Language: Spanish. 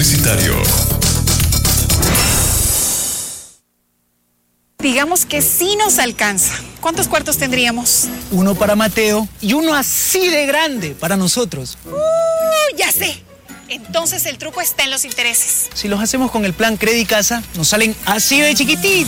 publicitario. Digamos que sí nos alcanza. ¿Cuántos cuartos tendríamos? Uno para Mateo y uno así de grande para nosotros. Ya sé. Entonces el truco está en los intereses. Si los hacemos con el plan Credicasa, nos salen así de chiquititos.